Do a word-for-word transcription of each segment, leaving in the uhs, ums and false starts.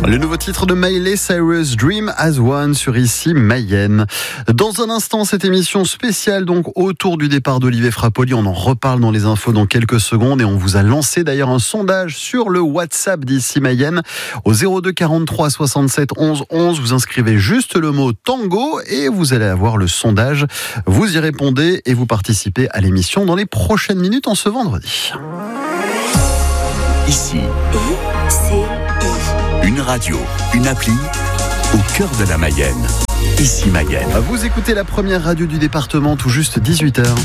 Le nouveau titre de Miley Cyrus, Dream as One, sur Ici Mayenne. Dans un instant, cette émission spéciale donc autour du départ d'Olivier Frappoli. On en reparle dans les infos dans quelques secondes et on vous a lancé d'ailleurs un sondage sur le WhatsApp d'Ici Mayenne au zéro deux quarante-trois soixante-sept onze onze. Vous inscrivez juste le mot tango et vous allez avoir le sondage. Vous y répondez et vous participez à l'émission dans les prochaines minutes en ce vendredi. Ici, I C I. Une radio, une appli, au cœur de la Mayenne. Ici Mayenne. Vous écoutez la première radio du département, tout juste dix-huit heures.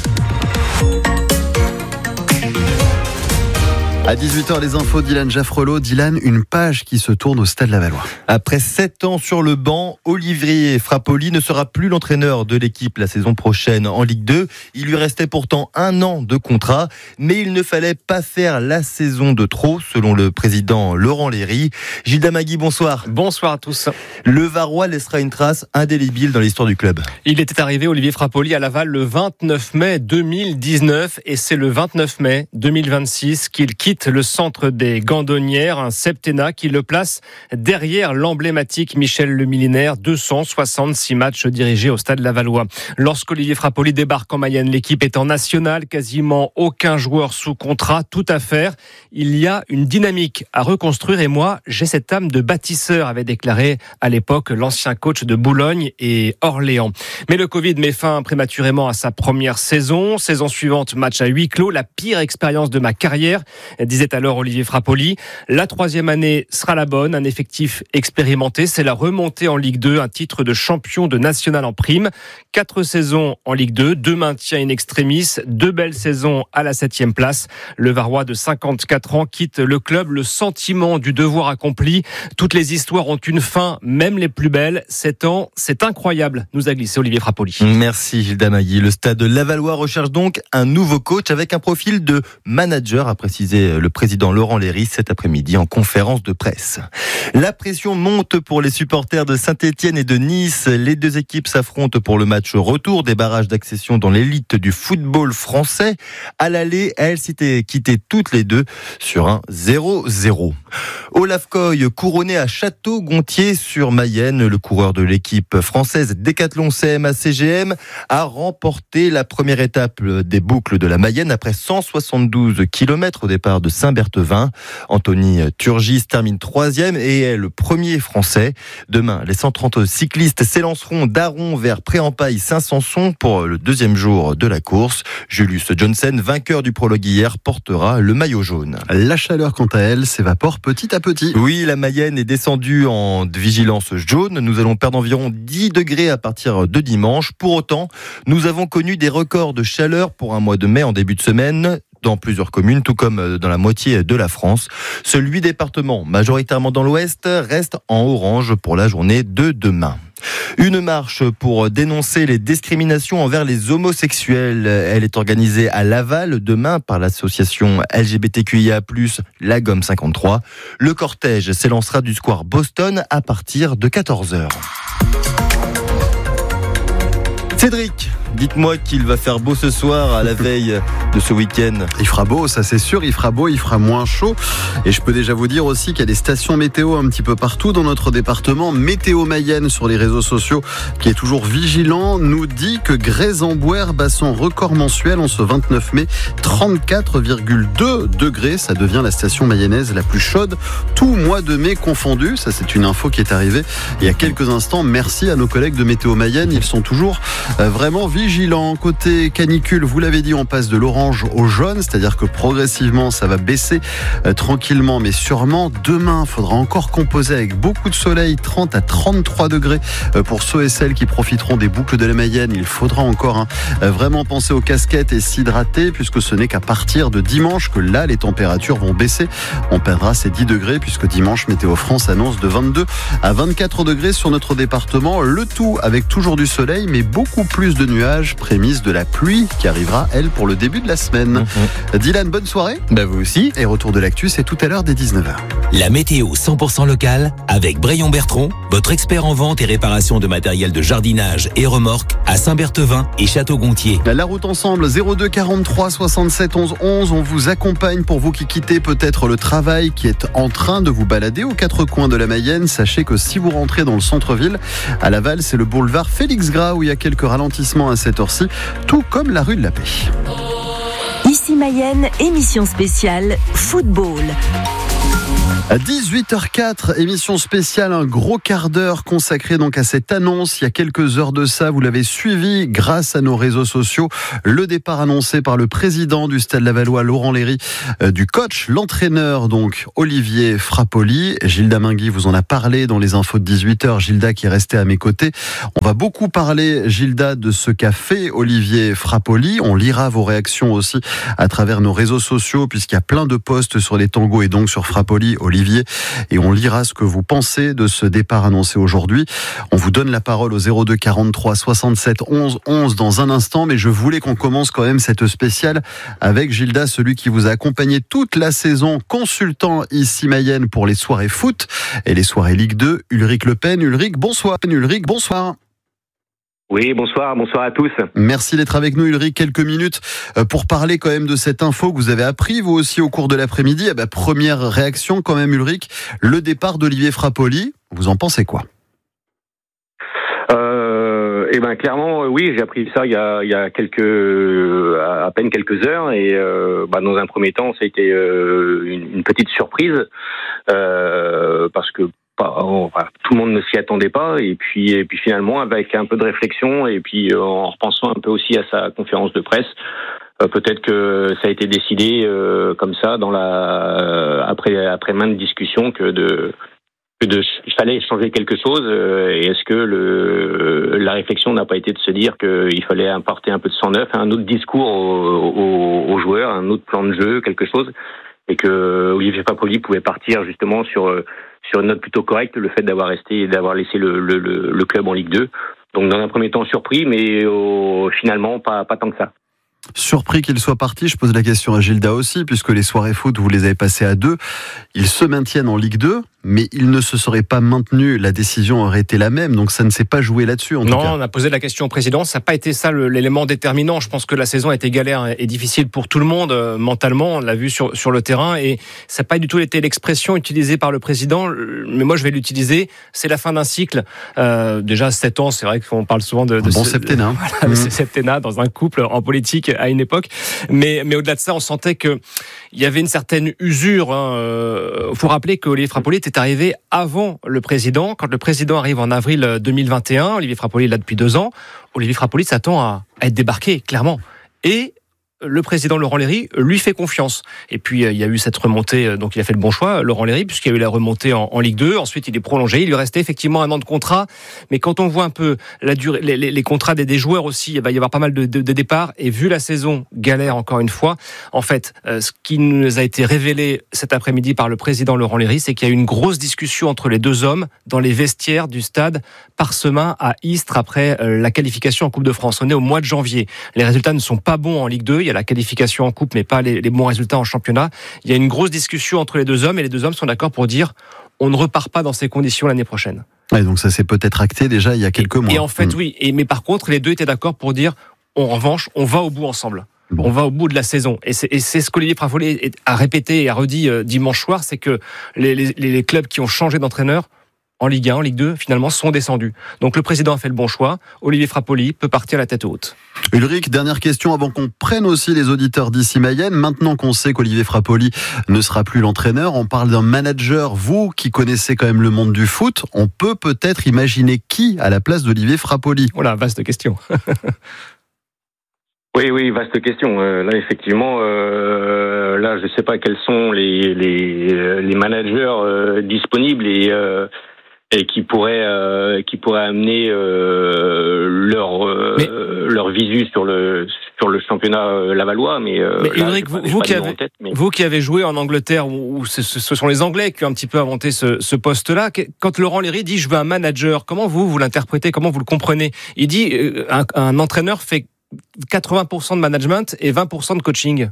À dix-huit heures, les infos, Dylan Jaffrelot. Dylan, une page qui se tourne au Stade Lavallois. Après sept ans sur le banc, Olivier Frappoli ne sera plus l'entraîneur de l'équipe la saison prochaine en Ligue deux. Il lui restait pourtant un an de contrat, mais il ne fallait pas faire la saison de trop, selon le président Laurent Léry. Gilles Damagui, bonsoir. Bonsoir à tous. Le Varois laissera une trace indélébile dans l'histoire du club. Il était arrivé, Olivier Frappoli, à Laval le vingt-neuf mai deux mille dix-neuf et c'est le vingt-neuf mai deux mille vingt-six qu'il quitte le centre des Gandonnières, un septennat qui le place derrière l'emblématique Michel Le Millénaire, deux cent soixante-six matchs dirigés au Stade Lavallois. Lorsqu'Olivier Frappoli débarque en Mayenne, l'équipe est en nationale, quasiment aucun joueur sous contrat, tout à faire. Il y a une dynamique à reconstruire et moi, j'ai cette âme de bâtisseur, avait déclaré à l'époque l'ancien coach de Boulogne et Orléans. Mais le Covid met fin prématurément à sa première saison. Saison suivante, match à huis clos, la pire expérience de ma carrière, disait alors Olivier Frappoli. La troisième année sera la bonne, un effectif expérimenté, c'est la remontée en Ligue deux, un titre de champion de national en prime. Quatre saisons en Ligue deux, deux maintiens in extremis, deux belles saisons à la septième place. Le Varois de cinquante-quatre ans quitte le club, le sentiment du devoir accompli. Toutes les histoires ont une fin, même les plus belles. Sept ans, c'est incroyable, nous a glissé Olivier Frappoli. Merci Gilles Damagui. Le Stade Lavallois recherche donc un nouveau coach avec un profil de manager, a précisé le président Laurent Léry cet après-midi en conférence de presse. La pression monte pour les supporters de Saint-Étienne et de Nice. Les deux équipes s'affrontent pour le match retour des barrages d'accession dans l'élite du football français. À l'aller, elles s'étaient quittées toutes les deux sur un zéro zéro. Olaf Koy, couronné à Château-Gontier sur Mayenne, le coureur de l'équipe française Décathlon C M A C G M a remporté la première étape des boucles de la Mayenne après cent soixante-douze kilomètres au départ de Saint-Berthevin. Anthony Turgis termine troisième et est le premier français. Demain, les cent trente cyclistes s'élanceront d'Aron vers Pré-en-Paille-Saint-Sanson pour le deuxième jour de la course. Julius Johnson, vainqueur du prologue hier, portera le maillot jaune. La chaleur, quant à elle, s'évapore petit à petit. Oui, la Mayenne est descendue en vigilance jaune. Nous allons perdre environ dix degrés à partir de dimanche. Pour autant, nous avons connu des records de chaleur pour un mois de mai en début de semaine dans plusieurs communes, tout comme dans la moitié de la France. Seuls huit départements, majoritairement dans l'Ouest, restent en orange pour la journée de demain. Une marche pour dénoncer les discriminations envers les homosexuels. Elle est organisée à Laval demain par l'association L G B T Q I A plus, la Gomme cinquante-trois. Le cortège s'élancera du square Boston à partir de quatorze heures. Cédric, dites-moi qu'il va faire beau ce soir à la veille de ce week-end. Il fera beau, ça c'est sûr, il fera beau, il fera moins chaud. Et je peux déjà vous dire aussi qu'il y a des stations météo un petit peu partout dans notre département. Météo Mayenne sur les réseaux sociaux, qui est toujours vigilant, nous dit que Grès-en-Bouer bat son record mensuel en ce vingt-neuf mai, trente-quatre virgule deux degrés. Ça devient la station mayonnaise la plus chaude, tout mois de mai confondu. Ça c'est une info qui est arrivée il y a quelques instants. Merci à nos collègues de Météo Mayenne, ils sont toujours vraiment vigilants. Côté canicule, vous l'avez dit, on passe de l'orange au jaune, c'est-à-dire que progressivement ça va baisser euh, tranquillement mais sûrement. Demain, il faudra encore composer avec beaucoup de soleil, trente à trente-trois degrés euh, pour ceux et celles qui profiteront des boucles de la Mayenne. Il faudra encore hein, euh, vraiment penser aux casquettes et s'hydrater, puisque ce n'est qu'à partir de dimanche que là les températures vont baisser. On perdra ces dix degrés puisque dimanche Météo France annonce de vingt-deux à vingt-quatre degrés sur notre département, le tout avec toujours du soleil mais beaucoup plus de nuages. nuages, prémisse de la pluie qui arrivera, elle, pour le début de la semaine. Mmh. Dylan, bonne soirée. Bah vous aussi. Et retour de l'actu, c'est tout à l'heure dès dix-neuf heures. La météo cent pour cent locale avec Brayon Bertrand, votre expert en vente et réparation de matériel de jardinage et remorque à Saint-Berthevin et Château-Gontier. La route ensemble, zéro deux quarante-trois soixante-sept onze onze. On vous accompagne pour vous qui quittez peut-être le travail, qui est en train de vous balader aux quatre coins de la Mayenne. Sachez que si vous rentrez dans le centre-ville, à Laval, c'est le boulevard Félix Gras où il y a quelques ralentissements à cette heure-ci, tout comme la rue de la Paix. Ici Mayenne, émission spéciale Football. À dix-huit heures quatre, émission spéciale, un gros quart d'heure consacré donc à cette annonce. Il y a quelques heures de ça, vous l'avez suivi grâce à nos réseaux sociaux. Le départ annoncé par le président du Stade Lavallois, Laurent Léry, euh, du coach, l'entraîneur donc Olivier Frappoli. Gilda Mingui vous en a parlé dans les infos de dix-huit heures. Gilda qui est resté à mes côtés. On va beaucoup parler, Gilda, de ce qu'a fait Olivier Frappoli. On lira vos réactions aussi à travers nos réseaux sociaux puisqu'il y a plein de posts sur les tangos et donc sur Frappoli, Olivier. Et on lira ce que vous pensez de ce départ annoncé aujourd'hui. On vous donne la parole au zéro deux quarante-trois soixante-sept onze onze dans un instant, mais je voulais qu'on commence quand même cette spéciale avec Gilda, celui qui vous a accompagné toute la saison, consultant ici Mayenne pour les soirées foot et les soirées Ligue deux, Ulrich Le Pen. Ulrich, bonsoir. Ulrich, bonsoir. Oui, bonsoir, bonsoir à tous. Merci d'être avec nous, Ulrich. Quelques minutes pour parler quand même de cette info que vous avez appris, vous aussi, au cours de l'après-midi. Eh ben, première réaction quand même, Ulrich, le départ d'Olivier Frappoli. Vous en pensez quoi ? Euh, eh ben, clairement, oui, j'ai appris ça il y a, il y a quelques, à peine quelques heures. Et euh, bah, dans un premier temps, ça a été euh, une, une petite surprise euh, parce que Enfin, tout le monde ne s'y attendait pas et puis, et puis finalement avec un peu de réflexion et puis en repensant un peu aussi à sa conférence de presse, euh, peut-être que ça a été décidé euh, comme ça dans la euh, après après maintes discussions que de que de il fallait changer quelque chose. Euh, et est-ce que le la réflexion n'a pas été de se dire qu'il fallait apporter un peu de sang neuf, un autre discours aux, aux, aux joueurs, un autre plan de jeu, quelque chose, et que Olivier Frappoli pouvait partir justement sur sur une note plutôt correcte, le fait d'avoir resté et d'avoir laissé le, le, le club en Ligue deux. Donc dans un premier temps surpris, mais au, finalement pas, pas tant que ça. Surpris qu'il soit parti, je pose la question à Gilda aussi, puisque les soirées foot, vous les avez passées à deux. Ils se maintiennent en Ligue deux, mais ils ne se seraient pas maintenus. La décision aurait été la même, donc ça ne s'est pas joué là-dessus en non, tout cas. On a posé la question au président, ça n'a pas été ça l'élément déterminant. Je pense que la saison a été galère et difficile pour tout le monde, euh, mentalement, on l'a vu sur, sur le terrain, et ça n'a pas du tout été l'expression utilisée par le président, mais moi je vais l'utiliser, c'est la fin d'un cycle. Euh, déjà sept ans, c'est vrai qu'on parle souvent de... de un bon ce, septennat. Voilà, mmh. C'est septennat dans un couple en politique à une époque, mais, mais au-delà de ça, on sentait qu'il y avait une certaine usure. Il hein. euh, faut rappeler qu'Olivier Frappoli était arrivé avant le président. Quand le président arrive en avril deux mille vingt et un, Olivier Frappoli est là depuis deux ans, Olivier Frappoli s'attend à être débarqué, clairement. Et le président Laurent Léry lui fait confiance. Et puis, il y a eu cette remontée, donc il a fait le bon choix, Laurent Léry, puisqu'il y a eu la remontée en, en Ligue deux. Ensuite, il est prolongé. Il lui restait effectivement un an de contrat. Mais quand on voit un peu la durée, les, les, les contrats des, des joueurs aussi, il va y avoir pas mal de, de, de départs. Et vu la saison galère encore une fois, en fait, euh, ce qui nous a été révélé cet après-midi par le président Laurent Léry, c'est qu'il y a eu une grosse discussion entre les deux hommes dans les vestiaires du stade Parsemin à Istres après euh, la qualification en Coupe de France. On est au mois de janvier. Les résultats ne sont pas bons en Ligue deux. Il y a la qualification en coupe, mais pas les, les bons résultats en championnat. Il y a une grosse discussion entre les deux hommes et les deux hommes sont d'accord pour dire on ne repart pas dans ces conditions l'année prochaine. Ouais, donc ça s'est peut-être acté déjà il y a quelques mois. Et en fait, mmh. oui. Et, mais par contre, les deux étaient d'accord pour dire en revanche, on va au bout ensemble. Bon. On va au bout de la saison. Et c'est, et c'est ce qu'Olivier Frappoli a répété et a redit euh, dimanche soir, c'est que les, les, les clubs qui ont changé d'entraîneur en Ligue un, en Ligue deux, finalement, sont descendus. Donc le président a fait le bon choix. Olivier Frappoli peut partir la tête haute. Ulrich, dernière question avant qu'on prenne aussi les auditeurs d'ici Mayenne. Maintenant qu'on sait qu'Olivier Frappoli ne sera plus l'entraîneur, on parle d'un manager. Vous qui connaissez quand même le monde du foot, on peut peut-être imaginer qui à la place d'Olivier Frappoli. Voilà, vaste question. Oui, oui, vaste question. Euh, là, effectivement, euh, là, je ne sais pas quels sont les les, les managers euh, disponibles et euh, et qui pourrait euh, qui pourrait amener euh, leur euh, mais, leur visu sur le sur le championnat euh, lavallois. Mais, euh, mais là, Ulrich, vous, vous, qui avez, tête, mais... vous qui avez joué en Angleterre, où, où ce, ce sont les Anglais qui ont un petit peu inventé ce, ce poste-là. Quand Laurent Léry dit je veux un manager, comment vous vous l'interprétez, comment vous le comprenez? Il dit euh, un, un entraîneur fait quatre-vingts pour cent de management et vingt pour cent de coaching.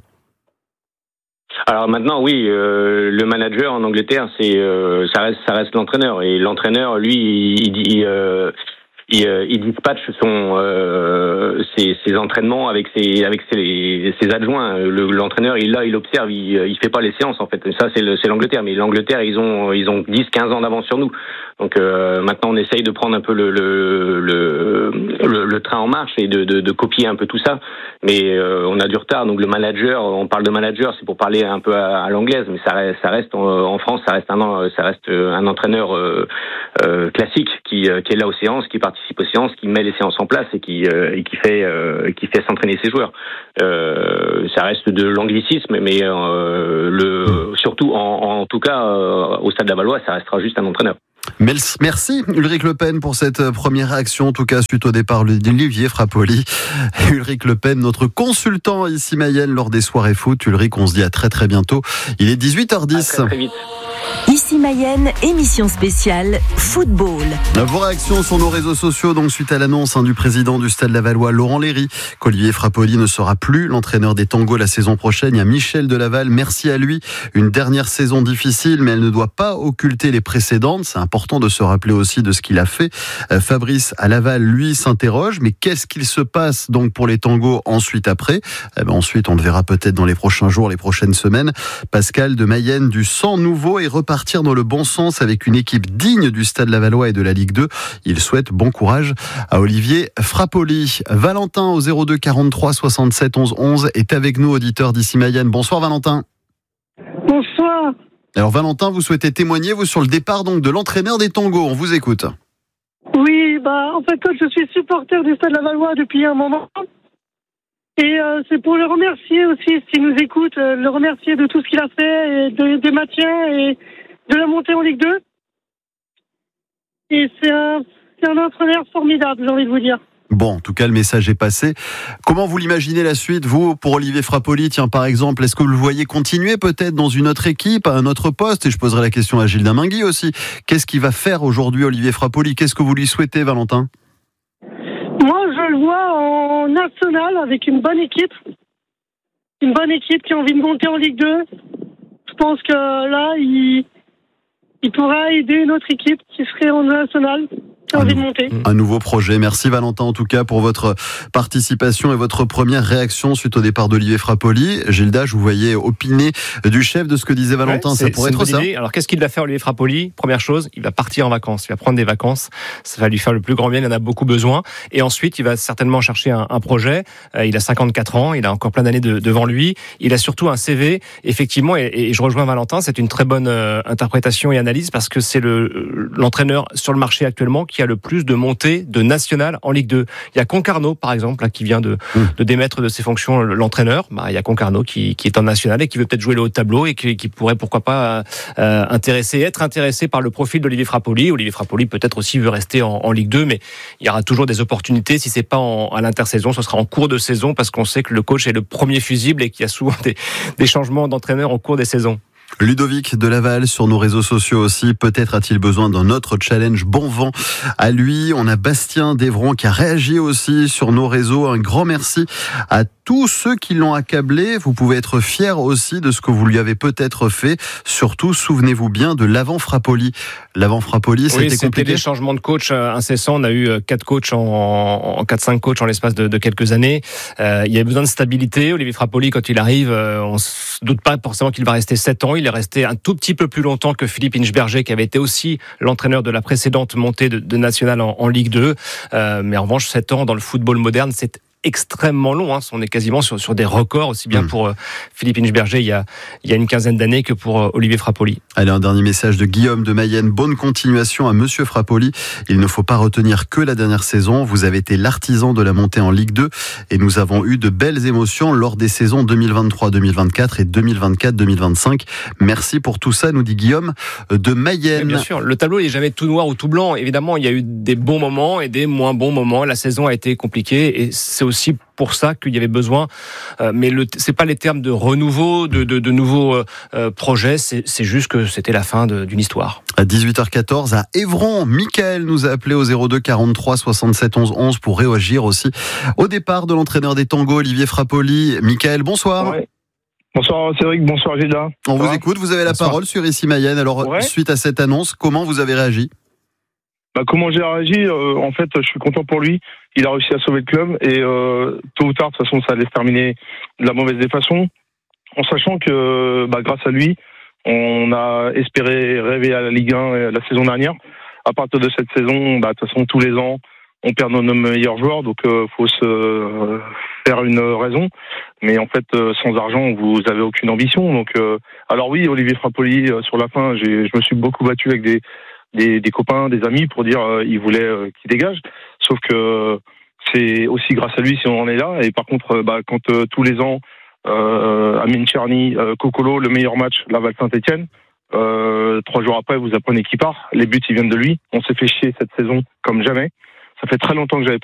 Alors maintenant, oui, euh, le manager en Angleterre, c'est euh, ça reste ça reste l'entraîneur, et l'entraîneur, lui, il il, euh, il, euh, il dispatche son euh, ses, ses entraînements avec ses avec ses, ses adjoints. Le, l'entraîneur, il là, il observe, il il fait pas les séances en fait. Ça, c'est le, c'est l'Angleterre, mais l'Angleterre, ils ont ils ont dix quinze ans d'avance sur nous. Donc euh, maintenant, on essaye de prendre un peu le le le, le, le train en marche et de, de, de copier un peu tout ça. Mais euh, on a du retard. Donc le manager, on parle de manager, c'est pour parler un peu à, à l'anglaise, mais ça reste, ça reste en, en France, ça reste un ça reste un entraîneur euh, euh, classique qui qui est là aux séances, qui participe aux séances, qui met les séances en place et qui euh, et qui fait euh, qui fait s'entraîner ses joueurs. Euh, ça reste de l'anglicisme, mais euh, le surtout en, en tout cas euh, au Stade Lavallois, ça restera juste un entraîneur. Merci Ulrich Le Pen pour cette première réaction, en tout cas suite au départ d'Olivier Frappoli. Ulrich Le Pen, notre consultant ici Mayenne lors des soirées foot. Ulrich, on se dit à très très bientôt. Il est dix-huit heures dix. À très, très vite. Ici Mayenne, émission spéciale Football. Vos réactions sur nos réseaux sociaux, donc suite à l'annonce hein, du président du Stade Lavallois, Laurent Léry, qu'Olivier Frappoli ne sera plus l'entraîneur des Tangos la saison prochaine. Il y a Michel Delaval, merci à lui. Une dernière saison difficile, mais elle ne doit pas occulter les précédentes. C'est important de se rappeler aussi de ce qu'il a fait. Euh, Fabrice à Laval, lui, s'interroge, mais qu'est-ce qu'il se passe donc pour les Tangos ensuite après eh ben, Ensuite, on le verra peut-être dans les prochains jours, les prochaines semaines. Pascal de Mayenne, du sang nouveau et repartir dans le bon sens avec une équipe digne du Stade Lavallois et de la Ligue deux. Il souhaite bon courage à Olivier Frappoli. Valentin au zéro deux quarante-trois soixante-sept onze onze est avec nous, auditeur d'ici Mayenne. Bonsoir Valentin. Bonsoir. Alors Valentin, vous souhaitez témoigner vous sur le départ donc de l'entraîneur des Tangos. On vous écoute. Oui, bah en fait, je suis supporter du Stade Lavallois depuis un moment. Et euh, c'est pour le remercier aussi, s'il nous écoute, euh, le remercier de tout ce qu'il a fait, et de, des maintiens et de la montée en Ligue deux. Et c'est un, c'est un entraîneur formidable, j'ai envie de vous dire. Bon, en tout cas, le message est passé. Comment vous l'imaginez la suite, vous, pour Olivier Frappoli, tiens, par exemple, est-ce que vous le voyez continuer peut-être dans une autre équipe, à un autre poste? Et je poserai la question à Gilles Damingui aussi. Qu'est-ce qu'il va faire aujourd'hui, Olivier Frappoli? Qu'est-ce que vous lui souhaitez, Valentin? Moi, je le vois en national avec une bonne équipe. Une bonne équipe qui a envie de monter en Ligue deux. Je pense que là, il, il pourra aider une autre équipe qui serait en national. Envie de monter. Un nouveau projet. Merci Valentin en tout cas pour votre participation et votre première réaction suite au départ d'Olivier Frappoli. Gilda, je vous voyais opiner du chef de ce que disait Valentin. Ouais, ça pourrait être ça. Idée. Alors qu'est-ce qu'il va faire Olivier Frappoli? Première chose, il va partir en vacances. Il va prendre des vacances. Ça va lui faire le plus grand bien. Il en a beaucoup besoin. Et ensuite, il va certainement chercher un, un projet. Euh, il a cinquante-quatre ans. Il a encore plein d'années de, devant lui. Il a surtout un C V. Effectivement, et, et je rejoins Valentin. C'est une très bonne euh, interprétation et analyse parce que c'est le l'entraîneur sur le marché actuellement qui qui a le plus de montées de nationales en Ligue deux. Il y a Concarneau, par exemple, là, qui vient de, mmh. de démettre de ses fonctions l'entraîneur. Bah, il y a Concarneau qui, qui est en national et qui veut peut-être jouer le haut de tableau et qui, qui pourrait, pourquoi pas, euh, intéresser, être intéressé par le profil d'Olivier Frappoli. Olivier Frappoli, peut-être aussi, veut rester en, en Ligue deux, mais il y aura toujours des opportunités. Si c'est pas en, à l'intersaison, ce sera en cours de saison parce qu'on sait que le coach est le premier fusible et qu'il y a souvent des, des changements d'entraîneur au cours des saisons. Ludovic de Laval sur nos réseaux sociaux aussi. Peut-être a-t-il besoin d'un autre challenge. Bon vent à lui. On a Bastien d'Evron qui a réagi aussi sur nos réseaux. Un grand merci à tous ceux qui l'ont accablé. Vous pouvez être fiers aussi de ce que vous lui avez peut-être fait. Surtout, souvenez-vous bien de l'avant Frappoli. L'avant Frappoli, c'était oui, c'était compliqué. Des changements de coach incessants. On a eu quatre coachs en, en quatre cinq coachs en l'espace de, de quelques années. Euh, il y avait besoin de stabilité. Olivier Frappoli, quand il arrive, on ne se doute pas forcément qu'il va rester sept ans. Il est resté un tout petit peu plus longtemps que Philippe Inchberger, qui avait été aussi l'entraîneur de la précédente montée de, de National en, en Ligue deux. Euh, mais en revanche, sept ans dans le football moderne, c'est extrêmement long. Hein. On est quasiment sur, sur des records, aussi bien mmh. pour euh, Philippe Inchberger il y, a, il y a une quinzaine d'années que pour euh, Olivier Frappoli. Allez, un dernier message de Guillaume de Mayenne. Bonne continuation à Monsieur Frappoli. Il ne faut pas retenir que la dernière saison. Vous avez été l'artisan de la montée en Ligue deux et nous avons eu de belles émotions lors des saisons deux mille vingt-trois deux mille vingt-quatre et deux mille vingt-quatre deux mille vingt-cinq. Merci pour tout ça, nous dit Guillaume de Mayenne. Mais bien sûr, le tableau n'est jamais tout noir ou tout blanc. Évidemment, il y a eu des bons moments et des moins bons moments. La saison a été compliquée et c'est aussi pour ça qu'il y avait besoin. Euh, mais le, c'est pas les termes de renouveau, de, de, de nouveaux euh, projets. C'est, c'est juste que c'était la fin de, d'une histoire. À dix-huit heures quatorze, à Évron, Mickaël nous a appelé au zéro deux quarante-trois soixante-sept onze onze pour réagir aussi au départ de l'entraîneur des Tangos, Olivier Frappoli. Mickaël, bonsoir. Ouais. Bonsoir Cédric, bonsoir Gilda. On vous écoute, vous avez la bonsoir. Parole sur Ici Mayenne. Alors, ouais. Suite à cette annonce, comment vous avez réagi ? Bah, comment j'ai réagi euh, En fait, je suis content pour lui. Il a réussi à sauver le club et euh, tôt ou tard, de toute façon, ça allait se terminer de la mauvaise des façons. En sachant que, bah, grâce à lui, on a espéré rêver à la Ligue un la saison dernière. À partir de cette saison, bah, de toute façon, tous les ans, on perd nos, nos meilleurs joueurs, donc il euh, faut se euh, faire une raison. Mais en fait, euh, sans argent, vous avez aucune ambition. Donc, euh, alors oui, Olivier Frappoli, euh, sur la fin, j'ai, je me suis beaucoup battu avec des Des, des copains, des amis pour dire euh, il voulait euh, qu'il dégage. Sauf que euh, c'est aussi grâce à lui si on en est là. Et par contre, euh, bah, quand euh, tous les ans, euh, Amine Tcherny, euh, Kokolo, le meilleur match, Laval-Saint-Etienne, euh, trois jours après, vous apprenez qu'il part. Les buts, ils viennent de lui. On s'est fait chier cette saison comme jamais. Ça fait très longtemps que j'avais